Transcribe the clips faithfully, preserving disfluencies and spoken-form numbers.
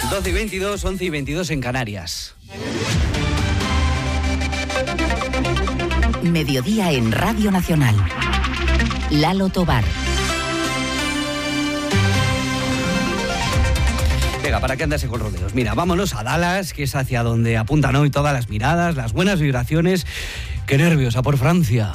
doce y veintidós, once y veintidós en Canarias. Mediodía en Radio Nacional. Lalo Tobar. Venga, ¿para qué andarse con rodeos? Mira, vámonos a Dallas, que es hacia donde apuntan hoy todas las miradas, las buenas vibraciones. ¡Qué nervios! ¡A por Francia!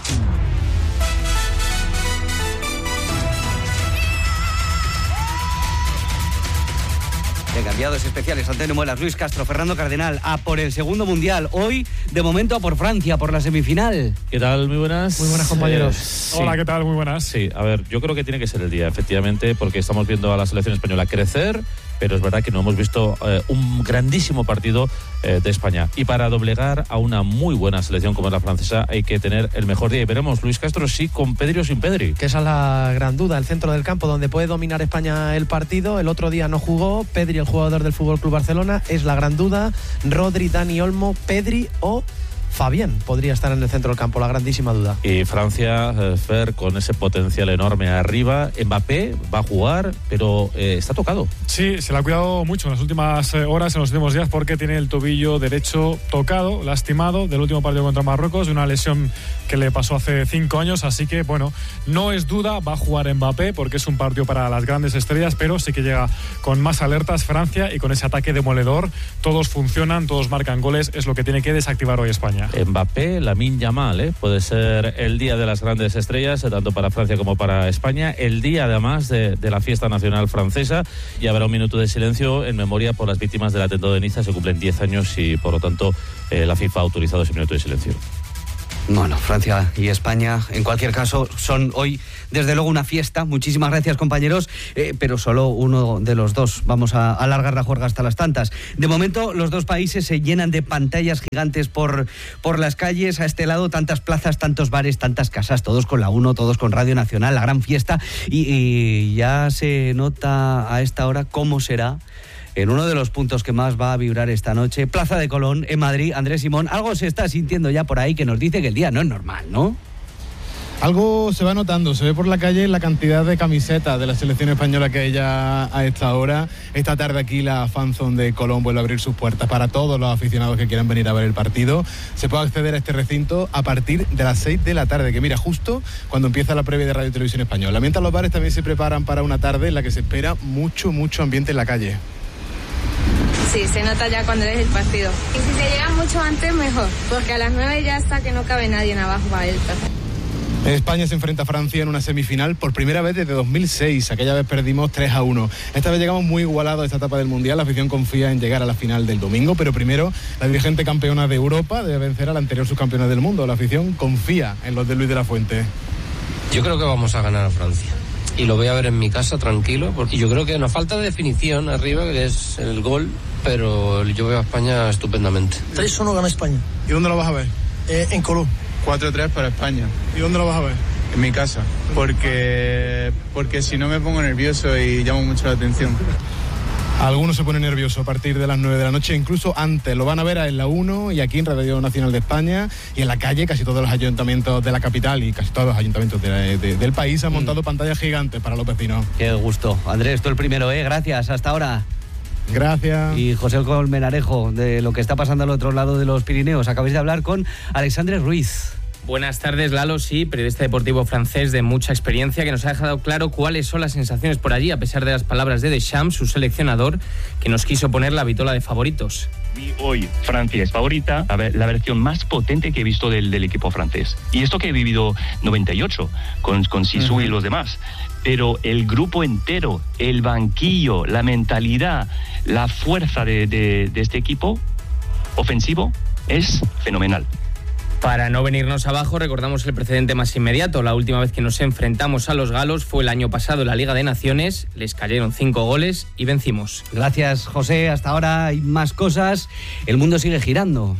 Venga, enviados especiales, Antonio Muelas, Luis Castro, Fernando Cardenal, a por el segundo mundial. Hoy, de momento, a por Francia, por la semifinal. ¿Qué tal? Muy buenas. Muy buenas, compañeros. Eh, sí. Hola, ¿qué tal? Muy buenas. Sí, a ver, yo creo que tiene que ser el día, efectivamente, porque estamos viendo a la selección española crecer, pero es verdad que no hemos visto eh, un grandísimo partido eh, de España. Y para doblegar a una muy buena selección como es la francesa hay que tener el mejor día. Y veremos, Luis Castro, sí, con Pedri o sin Pedri. Que esa es la gran duda, el centro del campo donde puede dominar España el partido. El otro día no jugó, Pedri, el jugador del F C Barcelona, es la gran duda. Rodri, Dani Olmo, Pedri o Fabián podría estar en el centro del campo, la grandísima duda. Y Francia, eh, Fer, con ese potencial enorme arriba. Mbappé va a jugar, pero eh, está tocado. Sí, se le ha cuidado mucho en las últimas horas, en los últimos días, porque tiene el tobillo derecho tocado, lastimado, del último partido contra Marruecos, de una lesión que le pasó hace cinco años, así que, bueno, no es duda, va a jugar Mbappé, porque es un partido para las grandes estrellas, pero sí que llega con más alertas Francia y con ese ataque demoledor. Todos funcionan, todos marcan goles, es lo que tiene que desactivar hoy España. Mbappé, Lamine Yamal, ¿eh? puede ser el día de las grandes estrellas, tanto para Francia como para España, el día además de, de la fiesta nacional francesa, y habrá un minuto de silencio en memoria por las víctimas del atentado de Niza. Se cumplen diez años y por lo tanto eh, la FIFA ha autorizado ese minuto de silencio. Bueno, Francia y España, en cualquier caso, son hoy, desde luego, una fiesta. Muchísimas gracias, compañeros, eh, pero solo uno de los dos. Vamos a alargar la juerga hasta las tantas. De momento, los dos países se llenan de pantallas gigantes por, por las calles. A este lado, tantas plazas, tantos bares, tantas casas, todos con la uno, todos con Radio Nacional, la gran fiesta. Y, y ya se nota a esta hora cómo será en uno de los puntos que más va a vibrar esta noche, Plaza de Colón, en Madrid. Andrés Simón, algo se está sintiendo ya por ahí que nos dice que el día no es normal, ¿no? Algo se va notando, se ve por la calle la cantidad de camisetas de la selección española que hay ya a esta hora. Esta tarde aquí la fanzone de Colón vuelve a abrir sus puertas para todos los aficionados que quieran venir a ver el partido. Se puede acceder a este recinto a partir de las seis de la tarde, que mira, justo cuando empieza la previa de Radio y Televisión Española. Mientras los bares también se preparan para una tarde en la que se espera mucho, mucho ambiente en la calle. Sí, se nota ya cuando es el partido. Y si se llega mucho antes, mejor, porque a las nueve ya está que no cabe nadie en abajo para el partido. España se enfrenta a Francia en una semifinal por primera vez desde dos mil seis. Aquella vez perdimos tres a uno. Esta vez llegamos muy igualados a esta etapa del Mundial. La afición confía en llegar a la final del domingo, pero primero la dirigente campeona de Europa debe vencer a la anterior subcampeona del mundo. La afición confía en los de Luis de la Fuente. Yo creo que vamos a ganar a Francia. Y lo voy a ver en mi casa tranquilo, porque yo creo que nos falta definición arriba, que es el gol, pero yo veo a España estupendamente. tres uno gana España. ¿Y dónde lo vas a ver? Eh, en Colón. cuatro tres para España. ¿Y dónde lo vas a ver? En mi casa, porque, porque si no me pongo nervioso y llamo mucho la atención. Algunos se ponen nerviosos a partir de las nueve de la noche, incluso antes. Lo van a ver en la uno y aquí en Radio Nacional de España, y en la calle casi todos los ayuntamientos de la capital y casi todos los ayuntamientos de, de, del país han montado mm. pantallas gigantes para los vecinos. Qué gusto. Andrés, tú el primero, ¿eh? Gracias. Hasta ahora. Gracias. Y José Colmenarejo, de lo que está pasando al otro lado de los Pirineos. Acabáis de hablar con Alexandre Ruiz. Buenas tardes, Lalo, sí, periodista deportivo francés de mucha experiencia, que nos ha dejado claro cuáles son las sensaciones por allí, a pesar de las palabras de Deschamps, su seleccionador, que nos quiso poner la vitola de favoritos. Hoy Francia es favorita, a ver, la versión más potente que he visto del, del equipo francés. Y esto que he vivido noventa y ocho, con, con Sisu uh-huh. y los demás. Pero el grupo entero, el banquillo, la mentalidad, la fuerza de, de, de este equipo ofensivo es fenomenal. Para no venirnos abajo, recordamos el precedente más inmediato. La última vez que nos enfrentamos a los galos fue el año pasado en la Liga de Naciones. Les cayeron cinco goles y vencimos. Gracias, José. Hasta ahora hay más cosas. El mundo sigue girando.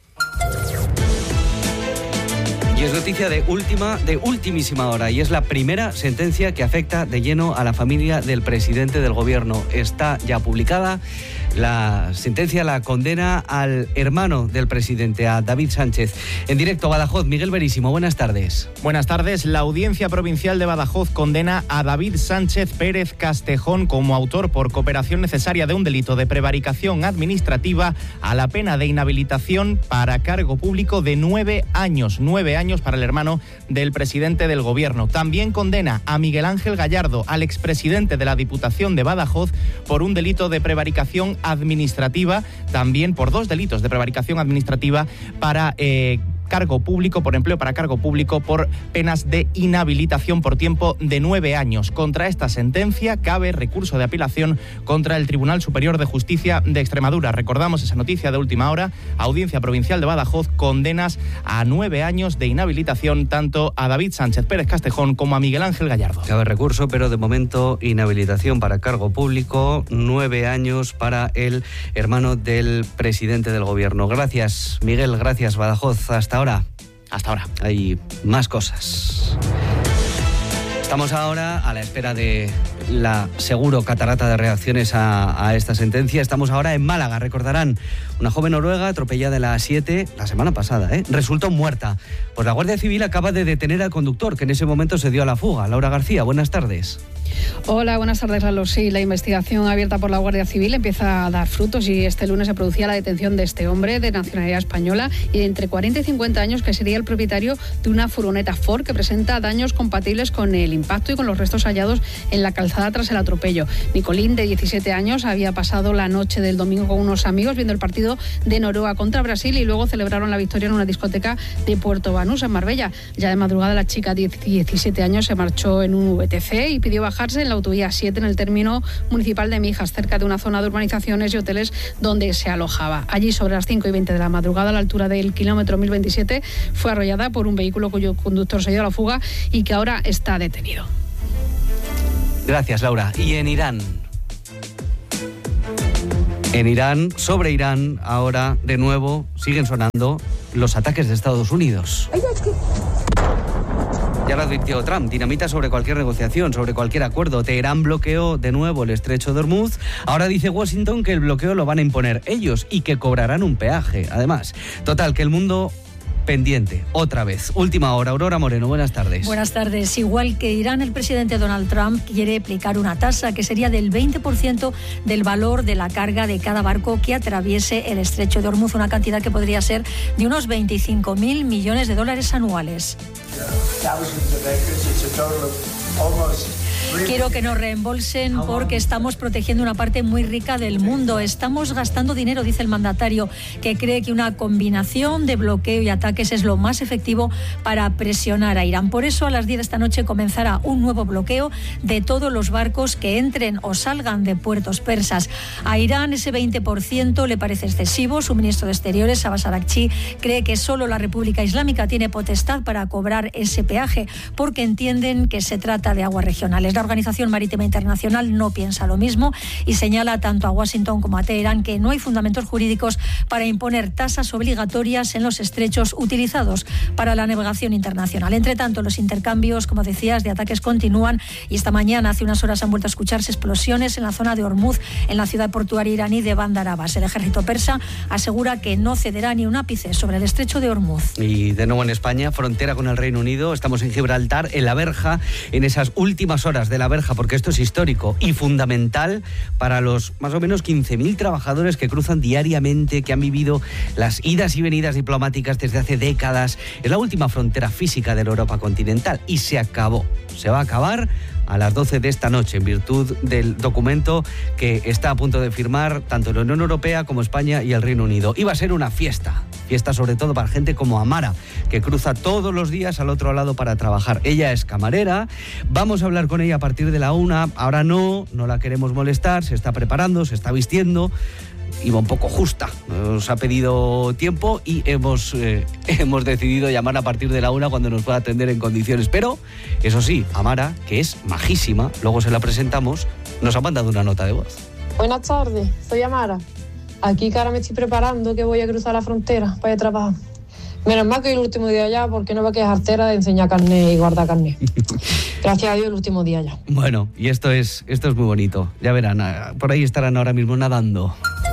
Y es noticia de última, de ultimísima hora, y es la primera sentencia que afecta de lleno a la familia del presidente del gobierno. Está ya publicada. la sentencia, la condena al hermano del presidente, a David Sánchez. En directo, Badajoz, Miguel Verísimo, buenas tardes. Buenas tardes. La Audiencia Provincial de Badajoz condena a David Sánchez Pérez Castejón como autor por cooperación necesaria de un delito de prevaricación administrativa a la pena de inhabilitación para cargo público de nueve años. Nueve años para el hermano del presidente del Gobierno. También condena a Miguel Ángel Gallardo, al expresidente de la Diputación de Badajoz, por un delito de prevaricación administrativa, también por dos delitos de prevaricación administrativa para eh, cargo público, por empleo para cargo público, por penas de inhabilitación por tiempo de nueve años. Contra esta sentencia cabe recurso de apelación contra el Tribunal Superior de Justicia de Extremadura. Recordamos esa noticia de última hora. Audiencia Provincial de Badajoz, condenas a nueve años de inhabilitación tanto a David Sánchez Pérez Castejón como a Miguel Ángel Gallardo. Cabe recurso, pero de momento inhabilitación para cargo público, nueve años para el hermano del presidente del Gobierno. Gracias, Miguel, gracias, Badajoz. Hasta ahora. Hasta ahora. Hay más cosas. Estamos ahora a la espera de la seguro catarata de reacciones a, a esta sentencia. Estamos ahora en Málaga. Recordarán, una joven noruega atropellada en la A siete la semana pasada, ¿eh? resultó muerta. Pues la Guardia Civil acaba de detener al conductor, que en ese momento se dio a la fuga. Laura García, buenas tardes. Hola, buenas tardes, Lalo. Sí, la investigación abierta por la Guardia Civil empieza a dar frutos y este lunes se producía la detención de este hombre de nacionalidad española y de entre cuarenta y cincuenta años, que sería el propietario de una furgoneta Ford que presenta daños compatibles con el impacto y con los restos hallados en la calzada tras el atropello. Nicolín, de diecisiete años, había pasado la noche del domingo con unos amigos viendo el partido de Noruega contra Brasil y luego celebraron la victoria en una discoteca de Puerto Banús, en Marbella. Ya de madrugada la chica de diecisiete años se marchó en un V T C y pidió bajar en la autovía siete en el término municipal de Mijas, cerca de una zona de urbanizaciones y hoteles donde se alojaba. Allí, sobre las cinco y veinte de la madrugada, a la altura del kilómetro mil veintisiete, fue arrollada por un vehículo cuyo conductor se dio a la fuga y que ahora está detenido. Gracias, Laura. Y en Irán... En Irán, sobre Irán, ahora de nuevo siguen sonando los ataques de Estados Unidos. Ya lo advirtió Trump, dinamita sobre cualquier negociación, sobre cualquier acuerdo. Teherán bloqueó de nuevo el estrecho de Hormuz. Ahora dice Washington que el bloqueo lo van a imponer ellos y que cobrarán un peaje. Además, total, que el mundo pendiente, otra vez. Última hora, Aurora Moreno, buenas tardes. Buenas tardes. Igual que Irán, el presidente Donald Trump quiere aplicar una tasa que sería del veinte por ciento del valor de la carga de cada barco que atraviese el estrecho de Hormuz, una cantidad que podría ser de unos veinticinco mil millones de dólares anuales. Quiero que nos reembolsen porque estamos protegiendo una parte muy rica del mundo. Estamos gastando dinero, dice el mandatario, que cree que una combinación de bloqueo y ataques es lo más efectivo para presionar a Irán. Por eso, a las diez de esta noche comenzará un nuevo bloqueo de todos los barcos que entren o salgan de puertos persas. A Irán ese veinte por ciento le parece excesivo. Su ministro de Exteriores, Abbas Araghchi, cree que solo la República Islámica tiene potestad para cobrar ese peaje porque entienden que se trata de aguas regionales. La Organización Marítima Internacional no piensa lo mismo y señala tanto a Washington como a Teherán que no hay fundamentos jurídicos para imponer tasas obligatorias en los estrechos utilizados para la navegación internacional. Entre tanto, los intercambios, como decías, de ataques continúan y esta mañana, hace unas horas, han vuelto a escucharse explosiones en la zona de Hormuz, en la ciudad portuaria iraní de Bandar Abbas. El ejército persa asegura que no cederá ni un ápice sobre el estrecho de Hormuz. Y de nuevo en España, frontera con el Reino Unido, estamos en Gibraltar, en la verja, en esas últimas horas de la verja, porque esto es histórico y fundamental para los más o menos quince mil trabajadores que cruzan diariamente, que han vivido las idas y venidas diplomáticas desde hace décadas. Es la última frontera física de la Europa continental y se acabó, se va a acabar a las doce de esta noche, en virtud del documento que está a punto de firmar tanto la Unión Europea como España y el Reino Unido. Iba a ser una fiesta, fiesta sobre todo para gente como Amara, que cruza todos los días al otro lado para trabajar. Ella es camarera, vamos a hablar con ella a partir de la una, ahora no, no la queremos molestar, se está preparando, se está vistiendo. Iba un poco justa, nos ha pedido tiempo y hemos, eh, hemos decidido llamar a partir de la una cuando nos pueda atender en condiciones. Pero, eso sí, Amara, que es majísima, luego se la presentamos, nos ha mandado una nota de voz. Buenas tardes, soy Amara. Aquí que ahora me estoy preparando, que voy a cruzar la frontera para ir a trabajar. Menos mal que hoy es el último día ya, porque no va a quedar artera de enseñar carnet y guardar carnet. Gracias a Dios, el último día ya. Bueno, y esto es, esto es muy bonito. Ya verán, por ahí estarán ahora mismo nadando.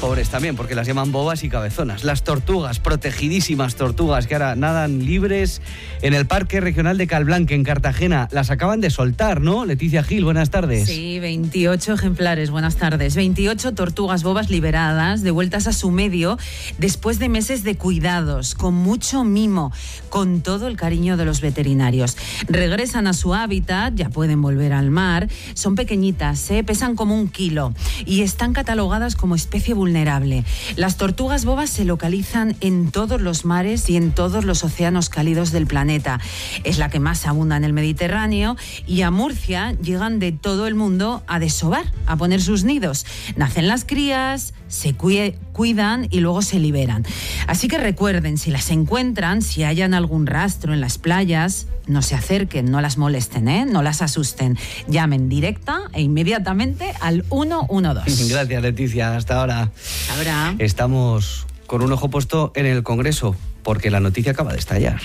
pobres también, porque las llaman bobas y cabezonas. Las tortugas, protegidísimas tortugas, que ahora nadan libres en el Parque Regional de Calblanque, en Cartagena. Las acaban de soltar, ¿no? Leticia Gil, buenas tardes. Sí, veintiocho ejemplares, buenas tardes. veintiocho tortugas bobas liberadas, devueltas a su medio, después de meses de cuidados, con mucho mimo, con todo el cariño de los veterinarios. Regresan a su hábitat, ya pueden volver al mar. Son pequeñitas, ¿eh? Pesan como un kilo y están catalogadas como especie vulnerable. Las tortugas bobas se localizan en todos los mares y en todos los océanos cálidos del planeta. Es la que más abunda en el Mediterráneo y a Murcia llegan de todo el mundo a desovar, a poner sus nidos. Nacen las crías, se cuidan y luego se liberan. Así que recuerden, si las encuentran, si hayan algún rastro en las playas, no se acerquen, no las molesten, ¿eh? No las asusten. Llamen directa e inmediatamente al uno uno dos. Gracias, Leticia. Hasta ahora. Ahora. Estamos con un ojo puesto en el Congreso, porque la noticia acaba de estallar.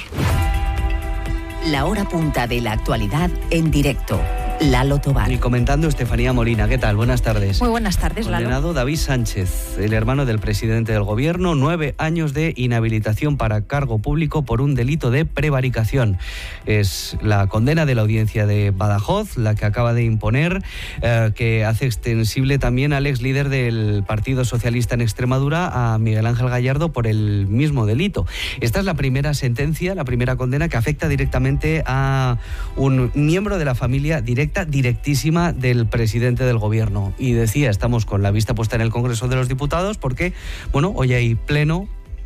La hora punta de la actualidad en directo. Lalo Tobar. Y comentando Estefanía Molina. ¿Qué tal? Buenas tardes. Muy buenas tardes, Lalo. Condenado David Sánchez, el hermano del presidente del gobierno, nueve años de inhabilitación para cargo público por un delito de prevaricación. Es la condena de la audiencia de Badajoz, la que acaba de imponer, eh, que hace extensible también al ex líder del Partido Socialista en Extremadura, a Miguel Ángel Gallardo, por el mismo delito. Esta es la primera sentencia, la primera condena que afecta directamente a un miembro de la familia directa directísima del presidente del gobierno. Y decía, estamos con la vista puesta en el Congreso de los Diputados porque, bueno, hoy hay pleno.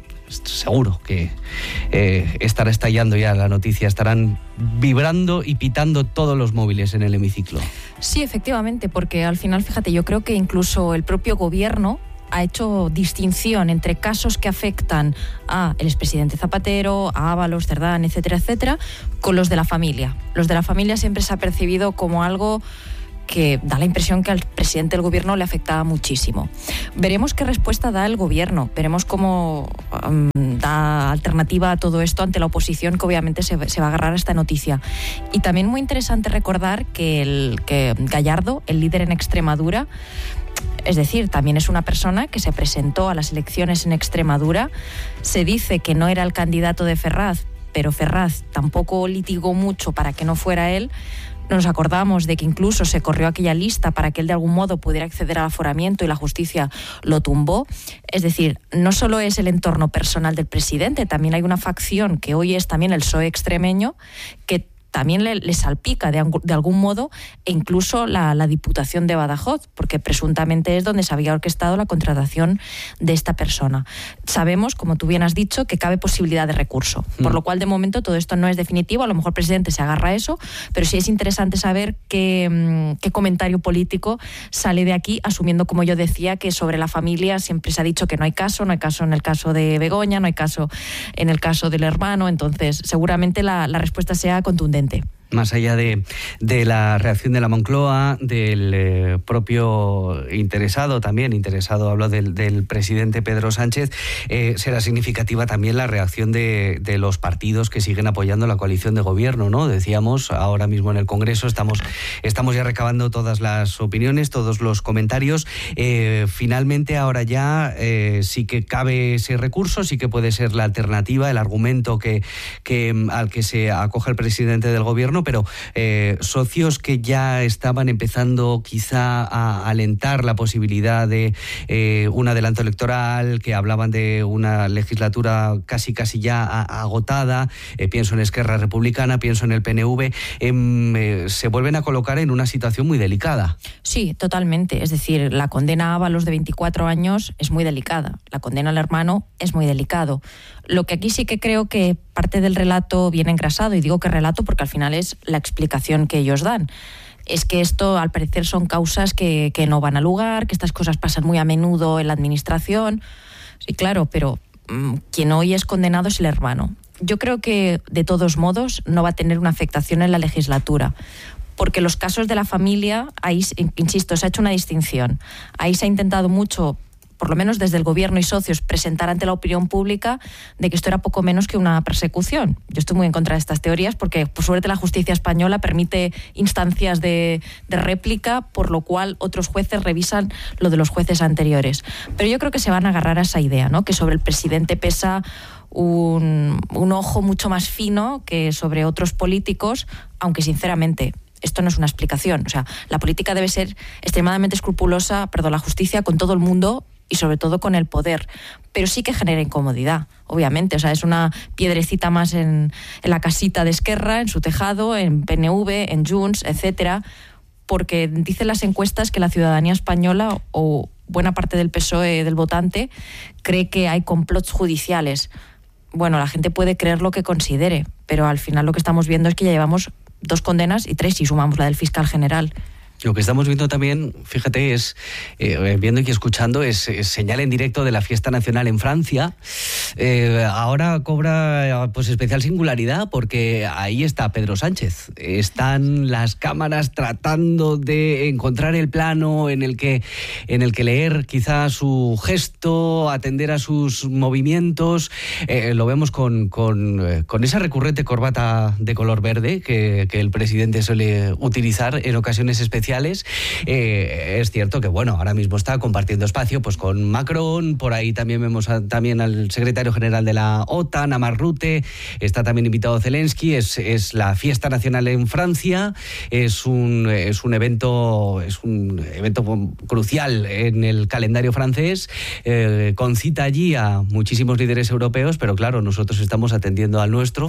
Seguro que eh, estará estallando ya la noticia, estarán vibrando y pitando todos los móviles en el hemiciclo. Sí, efectivamente, porque al final, fíjate, yo creo que incluso el propio gobierno ha hecho distinción entre casos que afectan a el expresidente Zapatero, a Ábalos, Cerdán, etcétera, etcétera, con los de la familia. Los de la familia siempre se ha percibido como algo que da la impresión que al presidente del gobierno le afectaba muchísimo. Veremos qué respuesta da el gobierno, veremos cómo um, da alternativa a todo esto ante la oposición, que obviamente se, se va a agarrar a esta noticia. Y también muy interesante recordar que, el, que Gallardo, el líder en Extremadura, es decir, también es una persona que se presentó a las elecciones en Extremadura. Se dice que no era el candidato de Ferraz, pero Ferraz tampoco litigó mucho para que no fuera él. Nos acordamos de que incluso se corrió aquella lista para que él de algún modo pudiera acceder al aforamiento y la justicia lo tumbó. Es decir, no solo es el entorno personal del presidente, también hay una facción que hoy es también el P S O E extremeño que también le, le salpica de, de algún modo, e incluso la, la Diputación de Badajoz, porque presuntamente es donde se había orquestado la contratación de esta persona. Sabemos, como tú bien has dicho, que cabe posibilidad de recurso, mm. por lo cual de momento todo esto no es definitivo. A lo mejor el presidente se agarra a eso, pero sí es interesante saber qué, qué comentario político sale de aquí, asumiendo, como yo decía, que sobre la familia siempre se ha dicho que no hay caso, no hay caso en el caso de Begoña, no hay caso en el caso del hermano, entonces seguramente la, la respuesta sea contundente. Más allá de, de la reacción de la Moncloa, del eh, propio interesado, también interesado, hablo del, del presidente Pedro Sánchez, eh, será significativa también la reacción de, de los partidos que siguen apoyando la coalición de gobierno, ¿no? Decíamos, ahora mismo en el Congreso estamos, estamos ya recabando todas las opiniones, todos los comentarios. Eh, finalmente, ahora ya eh, sí que cabe ese recurso, sí que puede ser la alternativa, el argumento que, que, al que se acoge el presidente del gobierno, pero eh, socios que ya estaban empezando quizá a alentar la posibilidad de eh, un adelanto electoral, que hablaban de una legislatura casi casi ya agotada, eh, pienso en Esquerra Republicana, pienso en el P N V, eh, eh, se vuelven a colocar en una situación muy delicada. Sí, totalmente. Es decir, la condena a Ábalos de veinticuatro años es muy delicada, la condena al hermano es muy delicado. Lo que aquí sí que creo que parte del relato viene engrasado, y digo que relato porque al final es la explicación que ellos dan, es que esto al parecer son causas que, que no van a lugar, que estas cosas pasan muy a menudo en la administración. Sí, claro, pero mmm, quien hoy es condenado es el hermano. Yo creo que de todos modos no va a tener una afectación en la legislatura, porque los casos de la familia, ahí, insisto, se ha hecho una distinción. Ahí se ha intentado mucho por lo menos desde el gobierno y socios, presentar ante la opinión pública de que esto era poco menos que una persecución. Yo estoy muy en contra de estas teorías porque, por suerte, la justicia española permite instancias de, de réplica, por lo cual otros jueces revisan lo de los jueces anteriores. Pero yo creo que se van a agarrar a esa idea, ¿no? Que sobre el presidente pesa un, un ojo mucho más fino que sobre otros políticos, aunque sinceramente esto no es una explicación. O sea, la política debe ser extremadamente escrupulosa, perdón, la justicia con todo el mundo y sobre todo con el poder, pero sí que genera incomodidad, obviamente. O sea, es una piedrecita más en, en la casita de Esquerra, en su tejado, en P N V, en Junts, etcétera, porque dicen las encuestas que la ciudadanía española o buena parte del P S O E del votante cree que hay complots judiciales. Bueno, la gente puede creer lo que considere, pero al final lo que estamos viendo es que ya llevamos dos condenas y tres si sumamos la del fiscal general. Lo que estamos viendo también, fíjate, es, eh, viendo y escuchando, es, es señal en directo de la fiesta nacional en Francia. Eh, ahora cobra pues especial singularidad porque ahí está Pedro Sánchez. Están las cámaras tratando de encontrar el plano en el que, en el que leer quizá su gesto, atender a sus movimientos. Eh, lo vemos con, con, con esa recurrente corbata de color verde que, que el presidente suele utilizar en ocasiones especiales. Eh, es cierto que bueno, ahora mismo está compartiendo espacio pues con Macron, por ahí también vemos a, también al secretario general de la OTAN, a Mark Rutte, está también invitado Zelensky, es, es la fiesta nacional en Francia, es un, es un evento es un evento crucial en el calendario francés, eh, con cita allí a muchísimos líderes europeos, pero claro, nosotros estamos atendiendo al nuestro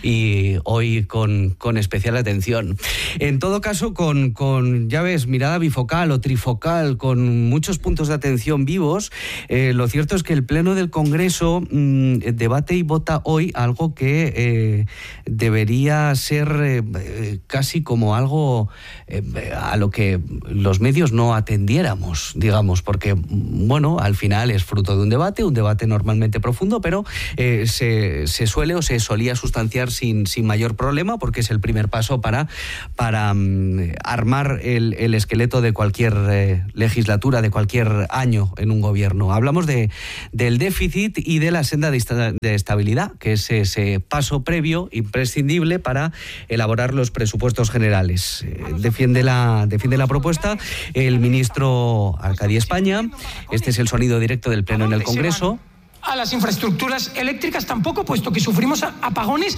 y hoy con, con especial atención. En todo caso, con, con ya ves, mirada bifocal o trifocal, con muchos puntos de atención vivos. Eh, lo cierto es que el Pleno del Congreso mmm, debate y vota hoy algo que eh, debería ser eh, casi como algo eh, a lo que los medios no atendiéramos, digamos, porque, bueno, al final es fruto de un debate, un debate normalmente profundo, pero eh, se, se suele o se solía sustanciar sin, sin mayor problema, porque es el primer paso para, para um, armar el El, el esqueleto de cualquier eh, legislatura, de cualquier año en un gobierno. Hablamos de, del déficit y de la senda de, esta, de estabilidad, que es ese paso previo, imprescindible para elaborar los presupuestos generales. Eh, defiende, la, defiende la propuesta el ministro Arcadi España. Este es el sonido directo del Pleno en el Congreso. A las infraestructuras eléctricas tampoco, puesto que sufrimos apagones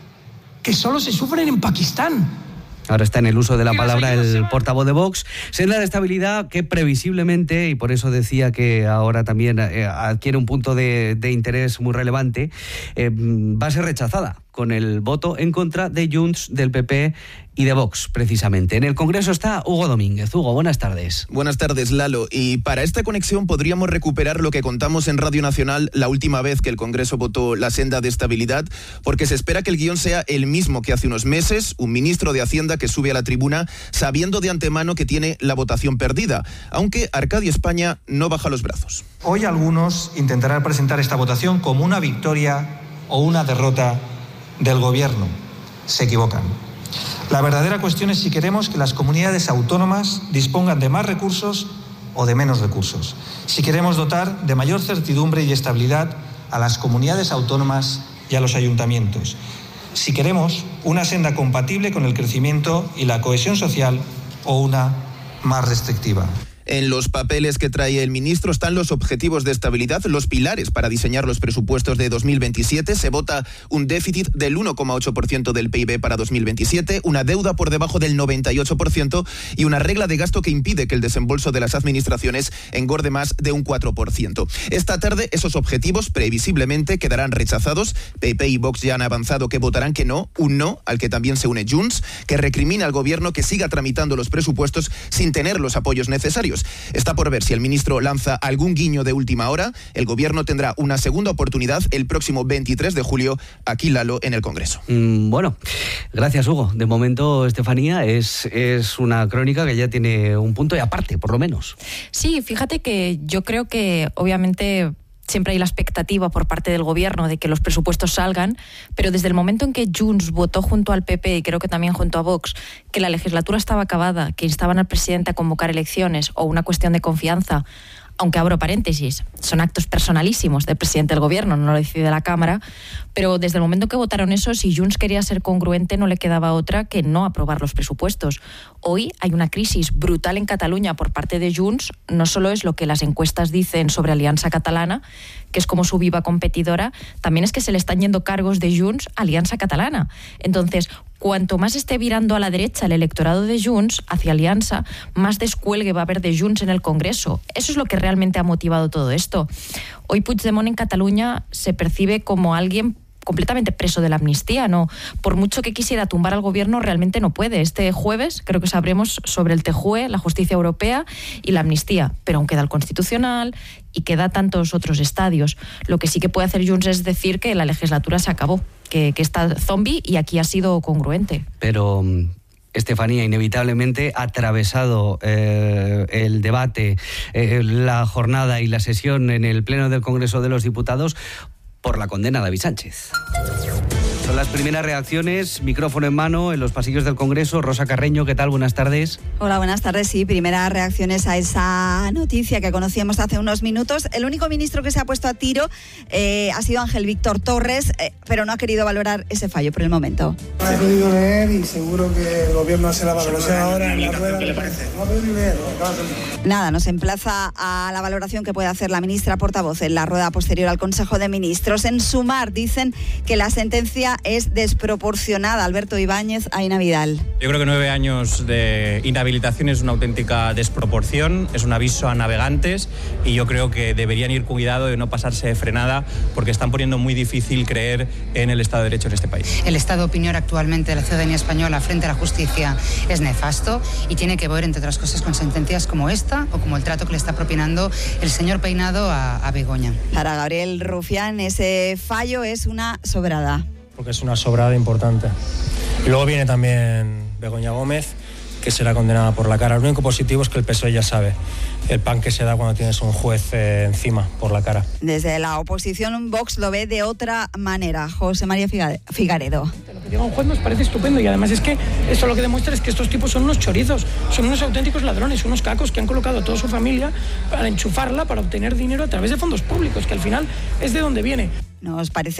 que solo se sufren en Pakistán. Ahora está en el uso de la palabra el portavoz de Vox. Senda de estabilidad que previsiblemente, y por eso decía que ahora también eh, adquiere un punto de, de interés muy relevante, eh, va a ser rechazada con el voto en contra de Junts, del P P y de Vox, precisamente. En el Congreso está Hugo Domínguez. Hugo, buenas tardes. Buenas tardes, Lalo. Y para esta conexión podríamos recuperar lo que contamos en Radio Nacional la última vez que el Congreso votó la senda de estabilidad, porque se espera que el guión sea el mismo que hace unos meses, un ministro de Hacienda que sube a la tribuna sabiendo de antemano que tiene la votación perdida, aunque Arcadi España no baja los brazos. Hoy algunos intentarán presentar esta votación como una victoria o una derrota del gobierno. Se equivocan. La verdadera cuestión es si queremos que las comunidades autónomas dispongan de más recursos o de menos recursos. Si queremos dotar de mayor certidumbre y estabilidad a las comunidades autónomas y a los ayuntamientos. Si queremos una senda compatible con el crecimiento y la cohesión social o una más restrictiva. En los papeles que trae el ministro están los objetivos de estabilidad, los pilares para diseñar los presupuestos de dos mil veintisiete. Se vota un déficit del uno coma ocho por ciento del P I B para dos mil veintisiete, una deuda por debajo del noventa y ocho por ciento y una regla de gasto que impide que el desembolso de las administraciones engorde más de un cuatro por ciento. Esta tarde esos objetivos previsiblemente quedarán rechazados. P P y Vox ya han avanzado que votarán que no, un no al que también se une Junts, que recrimina al gobierno que siga tramitando los presupuestos sin tener los apoyos necesarios. Está por ver si el ministro lanza algún guiño de última hora. El gobierno tendrá una segunda oportunidad el próximo veintitrés de julio, aquí Lalo, en el Congreso. Mm, bueno, gracias Hugo. De momento, Estefanía, es, es una crónica que ya tiene un punto y aparte, por lo menos. Sí, fíjate que yo creo que obviamente siempre hay la expectativa por parte del gobierno de que los presupuestos salgan, pero desde el momento en que Junts votó junto al P P y creo que también junto a Vox que la legislatura estaba acabada, que instaban al presidente a convocar elecciones o una cuestión de confianza, aunque abro paréntesis, son actos personalísimos del presidente del gobierno, no lo decide la Cámara, pero desde el momento que votaron eso, si Junts quería ser congruente, no le quedaba otra que no aprobar los presupuestos. Hoy hay una crisis brutal en Cataluña por parte de Junts, no solo es lo que las encuestas dicen sobre Alianza Catalana, que es como su viva competidora, también es que se le están yendo cargos de Junts a Alianza Catalana. Entonces, cuanto más esté virando a la derecha el electorado de Junts hacia Alianza, más descuelgue va a haber de Junts en el Congreso. Eso es lo que realmente ha motivado todo esto. Hoy Puigdemont en Cataluña se percibe como alguien completamente preso de la amnistía, ¿no? Por mucho que quisiera tumbar al gobierno, realmente no puede. Este jueves creo que sabremos sobre el T J U E, la justicia europea y la amnistía, pero aún queda el Constitucional y queda tantos otros estadios. Lo que sí que puede hacer Junts es decir que la legislatura se acabó, que, que está zombie y aquí ha sido congruente. Pero Estefanía, inevitablemente ha atravesado eh, el debate, eh, la jornada y la sesión en el Pleno del Congreso de los Diputados por la condena a David Sánchez. Son las primeras reacciones, micrófono en mano, en los pasillos del Congreso. Rosa Carreño, ¿qué tal? Buenas tardes. Hola, buenas tardes. Sí, primeras reacciones a esa noticia que conocíamos hace unos minutos. El único ministro que se ha puesto a tiro eh, ha sido Ángel Víctor Torres, eh, pero no ha querido valorar ese fallo por el momento. No he podido leer y seguro que el gobierno hace la valoración ahora en la rueda. ¿Qué le parece? No he podido leer. Nada, nos emplaza a la valoración que puede hacer la ministra portavoz en la rueda posterior al Consejo de Ministros. En Sumar dicen que la sentencia es desproporcionada. Alberto Ibáñez, Aina Vidal. Yo creo que nueve años de inhabilitación es una auténtica desproporción, es un aviso a navegantes y yo creo que deberían ir con cuidado de no pasarse de frenada porque están poniendo muy difícil creer en el Estado de Derecho en este país. El estado de opinión actualmente de la ciudadanía española frente a la justicia es nefasto y tiene que ver, entre otras cosas, con sentencias como esta o como el trato que le está propinando el señor Peinado a, a Begoña. Para Gabriel Rufián, ese fallo es una sobrada. Porque es una sobrada importante. Y luego viene también Begoña Gómez, que será condenada por la cara. Lo único positivo es que el P S O E ya sabe el pan que se da cuando tienes un juez eh, encima por la cara. Desde la oposición, Vox lo ve de otra manera. José María Figaredo. Lo que diga un juez nos parece estupendo y además es que esto lo que demuestra es que estos tipos son unos chorizos, son unos auténticos ladrones, unos cacos que han colocado a toda su familia para enchufarla, para obtener dinero a través de fondos públicos, que al final es de donde viene. Nos parece